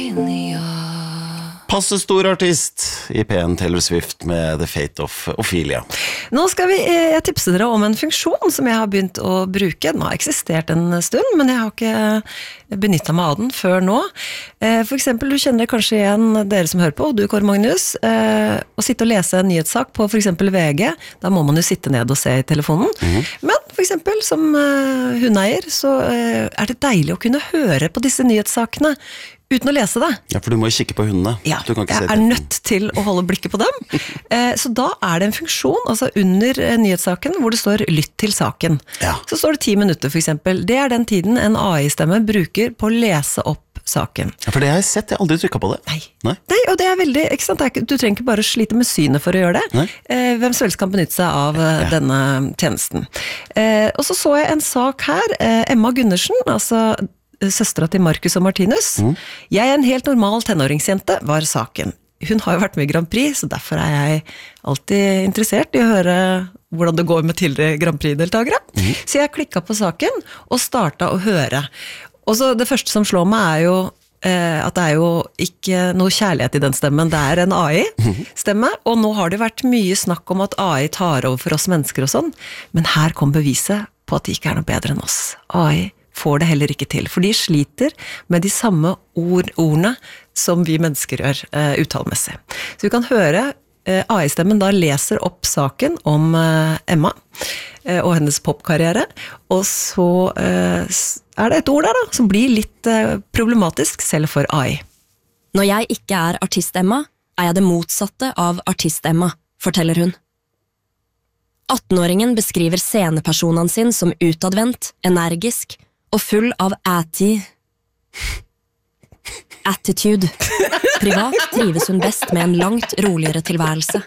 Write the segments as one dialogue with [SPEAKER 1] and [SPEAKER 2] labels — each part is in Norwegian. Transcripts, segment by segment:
[SPEAKER 1] Passe stor artist i P1 Taylor Swift med The Fate of Ophelia.
[SPEAKER 2] Nå skal jeg tipse dere om en funksjon som jeg har begynt å bruke. Den har eksistert en stund, men jeg har ikke benyttet meg av den før nå. For eksempel, du kjenner kanskje igjen dere som hører på, du Kåre Magnus, å sitte og lese en nyhetssak på for eksempel VG. Da må man jo sitte ned og se i telefonen. Men for eksempel, som hundeeier, så er det deilig å kunne høre på disse nyhetssakene uten å lese det.
[SPEAKER 1] Ja, for du må jo kikke på hundene.
[SPEAKER 2] Ja,
[SPEAKER 1] du kan ikke
[SPEAKER 2] jeg
[SPEAKER 1] se
[SPEAKER 2] er nødt til å holde blikket på dem. Så da er det en funksjon, altså under nyhetssaken, hvor det står «Lytt til saken».
[SPEAKER 1] Ja.
[SPEAKER 2] Så står det 10 minutter for eksempel. Det er den tiden en AI-stemme bruker på å lese opp saken.
[SPEAKER 1] Ja, for det har jeg sett, jeg har aldri trykket på det.
[SPEAKER 2] Nei, og det er veldig, ikke sant? Du trenger ikke bare slite med synet for å gjøre det. Hvem som helst kan benytte seg av denne tjenesten. Og så jeg en sak her, Emma Gundersen, altså søstera til Marcus og Martinus. Jeg er en helt normal tenåringsjente, var saken. Hun har jo vært med i Grand Prix, så derfor er jeg alltid interessert i å høre hvordan det går med tidligere Grand Prix-deltagere. Så jeg klikket på saken og startet å høre. Og så det første som slår meg er jo at det er jo ikke noe kjærlighet i den stemmen, det er en AI-stemme, og nå har det vært mye snakk om at AI tar over for oss mennesker og sånn, men her kom beviset på at det ikke er noe bedre enn oss. AI får det heller ikke til, for de sliter med de samme ordene som vi mennesker gjør uttalmessig. Så vi kan høre AI-stemmen da leser opp saken om Emma og hennes popkarriere, og så er det et ord der da, som blir litt problematisk selv for AI.
[SPEAKER 3] Når jeg ikke er artist-Emma, er jeg det motsatte av artist-Emma, forteller hun. 18-åringen beskriver scenepersonen sin som utadvendt, energisk og full av attitude. Privat trives hun best med en langt roligere tilværelse.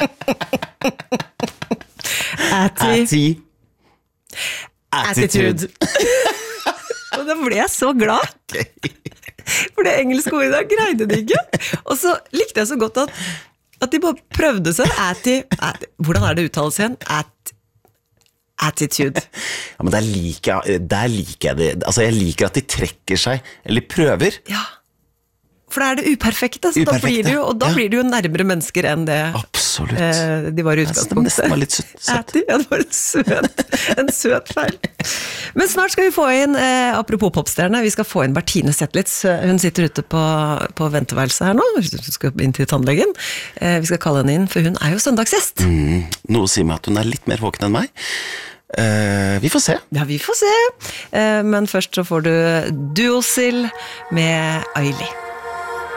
[SPEAKER 2] Attitude. Og da ble jeg så glad. For det engelske ordet greide de ikke. Og så likte jeg så godt at de bare prøvde seg. Hvordan er det uttales igjen? Attitude.
[SPEAKER 1] Ja, men der liker jeg det. Altså, jeg liker at de trekker seg, eller prøver.
[SPEAKER 2] Ja, for det er det uperfekte, så da blir det jo nærmere mennesker enn det de var i utgangspunktet.
[SPEAKER 1] Det var litt søtt.
[SPEAKER 2] Ja, det var en søt feil. Men snart skal vi få inn, apropos popstjerne, vi skal få inn Bertine Zetlitz. Hun sitter ute på venteværelset her nå, hun skal inn til tannlegen. Vi skal kalle henne inn, for hun er jo søndagsgjest.
[SPEAKER 1] Noe sier meg at hun er litt mer våken enn meg. Vi får se.
[SPEAKER 2] Ja, vi får se. Men først så får du Duosil med Ailey.